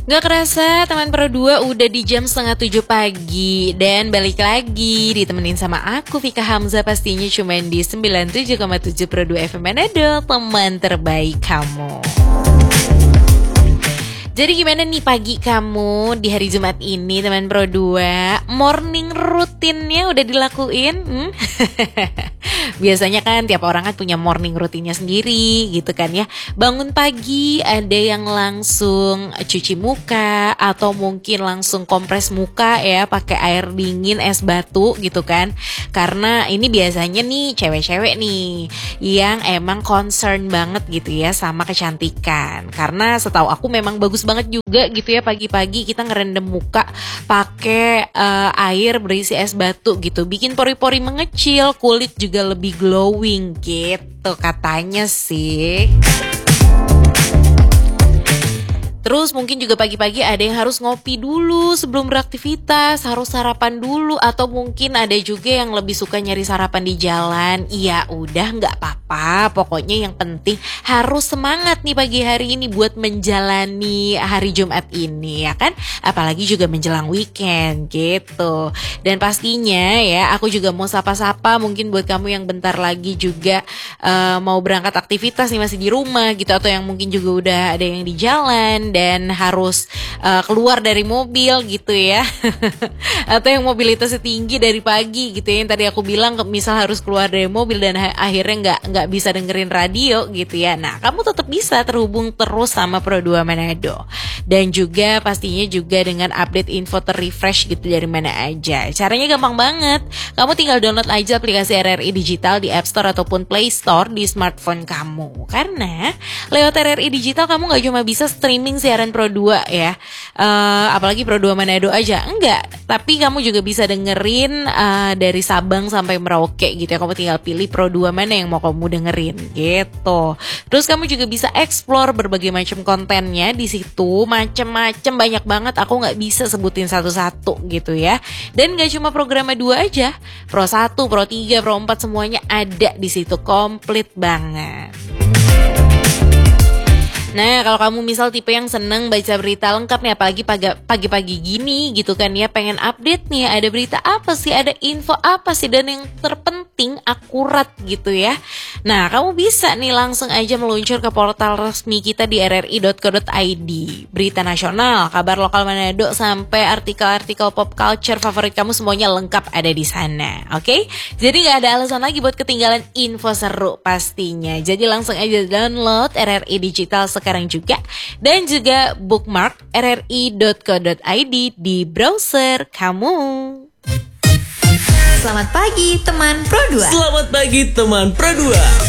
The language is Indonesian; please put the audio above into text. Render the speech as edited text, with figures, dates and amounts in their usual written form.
Gak kerasa teman Pro 2 udah di jam 6:30 pagi. Dan balik lagi ditemenin sama aku Vika Hamzah, pastinya cuma di 97,7 Pro 2 FM Manado, teman terbaik kamu. Jadi gimana nih pagi kamu di hari Jumat ini teman Pro 2? Morning rutinnya udah dilakuin? Biasanya kan tiap orang kan punya morning rutinnya sendiri gitu kan ya. Bangun pagi ada yang langsung cuci muka atau mungkin langsung kompres muka ya pakai air dingin es batu gitu kan. Karena ini biasanya nih cewek-cewek nih yang emang concern banget gitu ya sama kecantikan. Karena setahu aku memang bagus banget juga gitu ya pagi-pagi kita ngerendam muka pakai air berisi es batu gitu. Bikin pori-pori mengecil, kulit juga lebih glowing gitu katanya sih. Terus mungkin juga pagi-pagi ada yang harus ngopi dulu sebelum beraktivitas, harus sarapan dulu, atau mungkin ada juga yang lebih suka nyari sarapan di jalan. Iya udah gak apa-apa, pokoknya yang penting harus semangat nih pagi hari ini buat menjalani hari Jumat ini ya kan. Apalagi juga menjelang weekend gitu. Dan pastinya ya aku juga mau sapa-sapa mungkin buat kamu yang bentar lagi juga mau berangkat aktivitas nih masih di rumah gitu, atau yang mungkin juga udah ada yang di jalan dan harus keluar dari mobil gitu ya. Atau yang mobilitasnya tinggi dari pagi gitu ya, yang tadi aku bilang misal harus keluar dari mobil dan akhirnya nggak bisa dengerin radio gitu ya. Nah kamu tetap bisa terhubung terus sama Pro 2 Manado. Dan juga pastinya juga dengan update info terrefresh gitu dari mana aja. Caranya gampang banget, kamu tinggal download aja aplikasi RRI Digital di App Store ataupun Play Store di smartphone kamu. Karena lewat RRI Digital kamu gak cuma bisa streaming siaran Pro 2 ya, apalagi Pro 2 Manado aja, enggak, tapi kamu juga bisa dengerin dari Sabang sampai Merauke gitu ya. Kamu tinggal pilih Pro 2 mana yang mau kamu dengerin gitu. Terus kamu juga bisa explore berbagai macam kontennya di situ, macem-macem banyak banget, aku nggak bisa sebutin satu-satu gitu ya. Dan gak cuma program 2 aja, Pro 1, Pro 3, Pro 4 semuanya ada di situ, komplit banget. Nah kalau kamu misal tipe yang seneng baca berita lengkap nih, apalagi pagi-pagi gini gitu kan ya, pengen update nih ada berita apa sih, ada info apa sih, dan yang terpenting akurat gitu ya. Nah kamu bisa nih langsung aja meluncur ke portal resmi kita di rri.co.id. Berita nasional, kabar lokal Manado, sampai artikel-artikel pop culture favorit kamu semuanya lengkap ada di sana. Oke? Jadi gak ada alasan lagi buat ketinggalan info seru pastinya. Jadi langsung aja download RRI Digital sekarang juga, dan juga bookmark rri.co.id di browser kamu. Selamat pagi teman Pro 2. Selamat pagi teman Pro 2.